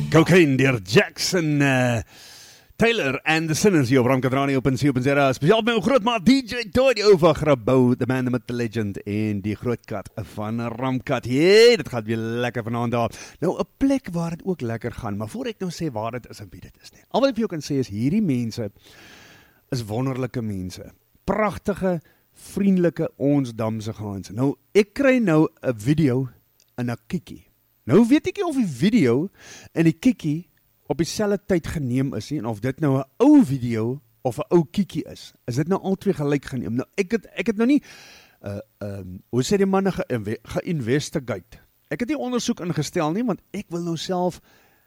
Cocaine deur Jackson Taylor and the Sinners hier op Ramkat Radio op NC.0. Spesiaal met my grootmaat DJ Toy, die ou van Grabouw, the man, the myth, the legend en die groot kat van Ramkat. Hey, dit gaat weer lekker vanaand daar. Nou, 'n plek waar dit ook lekker gaan, maar voor ek nou sê waar dit is en wie dit is nie. Al wat ek vir jou kan sê is, hierdie mense is wonderlike mense. Pragtige, vriendelike, ons damse gaans. Nou, ek kry nou 'n video in 'n kikkie. Nou weet ek nie of die video en die kikkie op dieselfde tyd geneem is nie, en of dit nou 'n ou video of 'n ou kikkie is. Is dit nou albei gelyk geneem? Nou, ek het nou nie, hoe sê die manne, ge-investigate. Ek het nie ondersoek ingestel nie, want ek wil nou self,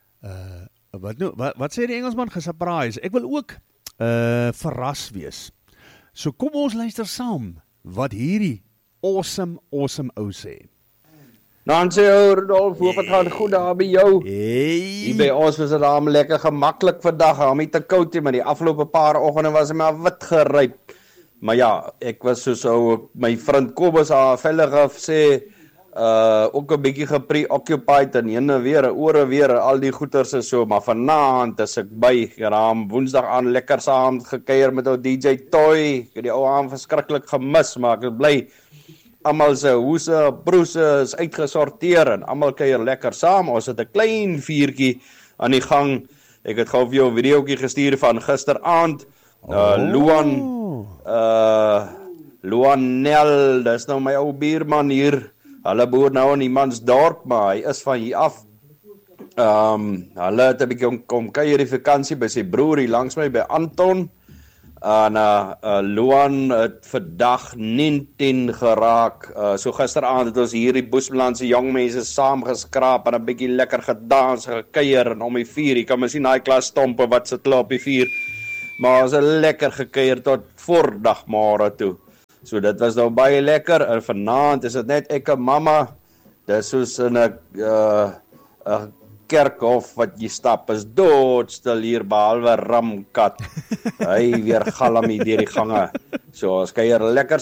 wat sê die Engelsman? Gesurprise. Ek wil ook verras wees. So kom ons luister saam wat hierdie awesome ou sê. Nancy Rudolf, hoop het gaan goed daar by jou. Hier by ons was het daar lekker gemaklik vandag, hom nie te koud nie, maar die afgelope paar oggende was hy maar wit geryp. Maar ja, ek was soos my vriend Kobus veilig sê, ook 'n bietjie gepreoccupied en heen weer, ore weer, al die goeters is so, maar vanaand is ek by, Woensdag aan lekker saam gekuier met ou DJ Toy, ek het die ou aan verskriklik gemis, maar ek is bly, almal se hoese, broese is uitgesorteer en almal kuier lekker saam. Ons het 'n klein vuurtjie aan die gang. Ek het gou vir jou 'n videoetjie gestuur van gisteraand. Luan Nel, dis nou my ou buurman hier. Hulle boer nou in Imansdorp, maar hy is van hier af. Hulle het 'n bietjie kom kuier die vakansie by sy broer hier langs my by Anton. En Luan het vandag 19 geraak. So gisteraand het ons hier die Boesmanlandse jong mense saamgeskraap en 'n bietjie lekker gedans, gekuier en om die vuur. Jy kan maar sien daai klas stompe wat sit op die vuur. Maar ons het lekker gekuier tot voor dagmôre toe. So dit was nou baie lekker. En vanaand is dit net ek en mamma. Dis soos in 'n kerkhof wat jy stap, is doodstil hier behalwe Ramkat. Hy weer galm hier deur die gange. So, ons kuier lekker.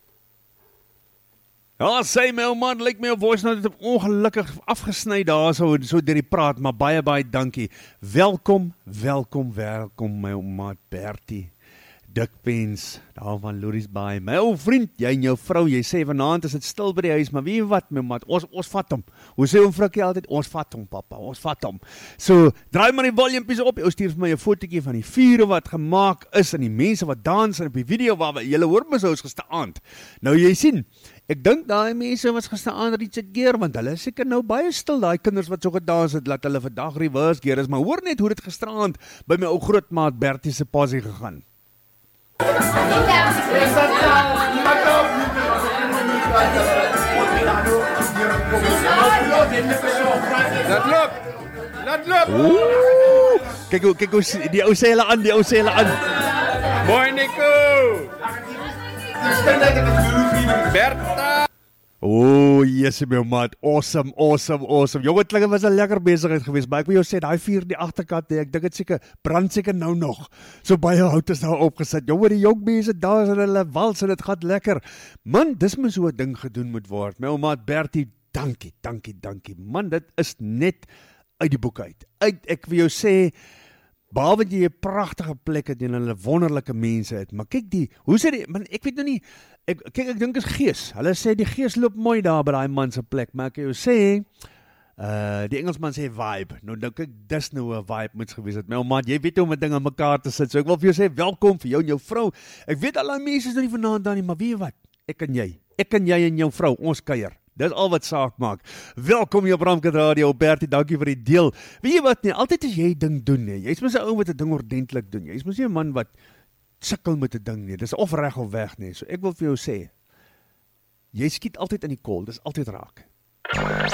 Ja, sê my ou man, lyk my jou voice nou dit ongelukkig afgesny daar so deur die praat, maar baie dankie. Welkom my ou maat Bertie. Dikpens, daar van Lourie's Baai. My ou vriend, jy en jou vrou, jy sê vanaand is dit stil by die huis, maar weet jy wat, my maat, ons vat hom. Hoe sê hom Frikkie altyd? Ons vat hom, papa, ons vat hom. So, draai maar die volumepies op, jy stuur vir my 'n fotootjie van die vure wat gemaak is, en die mense wat dans, en op die video waar julle hoor mos ons gisteraand. Nou jy sien, ek dink daai mense was gisteraand Richard Gere, want hulle is seker nou baie stil, daai kinders wat so gedans het, laat hulle vandag reverse gear is, maar hoor net hoe dit gisteraand by my ou grootmaat Bertie se passie gegaan. Laat loop. Kyk hoe die ou sê hulle aan, Mooi Nico. Berta. Yes, my maat, awesome. Jonge klinge was 'n lekker besigheid geweest, maar ek wil jou sê, daai vuur die agterkant, ek dink dit seker brand seker nou nog. So baie hout is daar opgesit. Jonge, die jong mense daar is hulle wals en dit gaan lekker. Man, dis mos so 'n ding gedoen moet word. My ou maat Bertie, dankie. Man, dit is net uit die boek uit. Ek wil jou sê, behalwe jy 'n pragtige plek het en hulle wonderlike mense het, maar kyk hoe sê die, man, ek weet nou nie, ek dink is gees, hulle sê die gees loop mooi daar by daai man se plek, maar ek jou sê, die Engelsman sê vibe, nou dink ek, dis nou 'n vibe moets gewees het, my ou maat, jy weet hoe om 'n ding aan mekaar te sit, so ek wil vir jou sê, welkom vir jou en jou vrou, ek weet al die mense is nou nie vanaand daar nie, maar weet jy wat, ek en jy en jou vrou, ons kuier. Dis al wat saak maak. Welkom hier op Ramkat Radio, Bertie, dankie vir die deel. Weet jy wat nie, altyd as jy ding doen nie, jy's mos 'n ou wat 'n ding ordentlik doen, jy's mos nie 'n man wat sukkel met 'n ding nie, dis of reg of weg nie, so ek wil vir jou sê, jy skiet altyd in die kol, dis altyd raak.